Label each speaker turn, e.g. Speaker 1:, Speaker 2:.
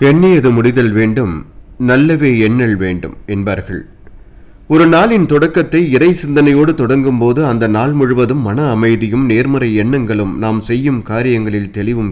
Speaker 1: எண்ணியது முடிதல் வேண்டும், நல்லவே எண்ணல் வேண்டும் என்பார்கள். ஒரு நாளின் தொடக்கத்தை இறை சிந்தனையோடு தொடங்கும் போது அந்த நாள் முழுவதும் மன அமைதியும் நேர்மறை எண்ணங்களும் நாம் செய்யும் காரியங்களில் தெளிவும்